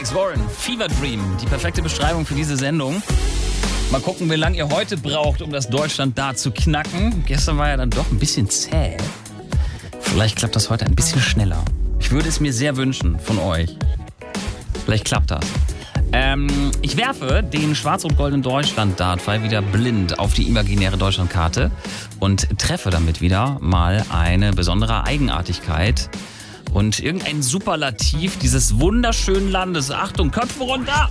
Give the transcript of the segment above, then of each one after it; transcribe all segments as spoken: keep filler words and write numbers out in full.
Alex Warren, Fever Dream, die perfekte Beschreibung für diese Sendung. Mal gucken, wie lange ihr heute braucht, um das Deutschland da zu knacken. Gestern war ja dann doch ein bisschen zäh. Vielleicht klappt das heute ein bisschen schneller. Ich würde es mir sehr wünschen von euch. Vielleicht klappt das. Ähm, ich werfe den schwarz-rot-goldenen Deutschland-Dartpfeil wieder blind auf die imaginäre Deutschlandkarte und treffe damit wieder mal eine besondere Eigenartigkeit und irgendein Superlativ dieses wunderschönen Landes. Achtung, Köpfe runter!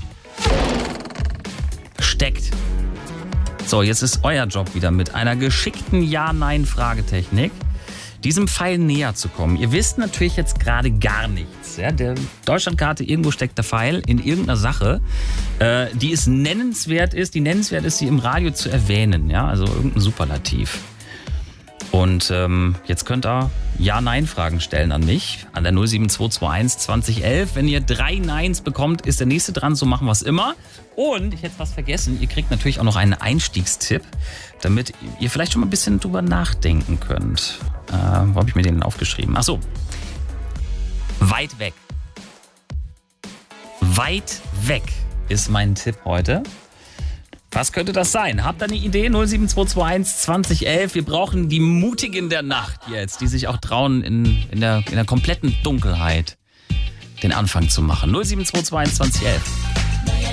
Steckt. So, jetzt ist euer Job wieder mit einer geschickten Ja-Nein-Fragetechnik diesem Pfeil näher zu kommen. Ihr wisst natürlich jetzt gerade gar nichts. Ja? Der Deutschlandkarte, irgendwo steckt der Pfeil in irgendeiner Sache, äh, die es nennenswert ist, die nennenswert ist, sie im Radio zu erwähnen. Ja? Also irgendein Superlativ. Und ähm, jetzt könnt ihr Ja-Nein-Fragen stellen an mich, an der null sieben zwei zwei eins zwanzig elf. Wenn ihr drei Neins bekommt, ist der nächste dran, so machen wir es immer. Und ich hätte was vergessen, ihr kriegt natürlich auch noch einen Einstiegstipp, damit ihr vielleicht schon mal ein bisschen drüber nachdenken könnt. Äh, wo habe ich mir den denn aufgeschrieben? Ach so, weit weg. Weit weg ist mein Tipp heute. Was könnte das sein? Habt ihr eine Idee? null sieben zwei zwei eins zwanzig elf. Wir brauchen die Mutigen der Nacht jetzt, die sich auch trauen, in, in, der, in der kompletten Dunkelheit den Anfang zu machen. null sieben zwei zwei eins zwanzig elf.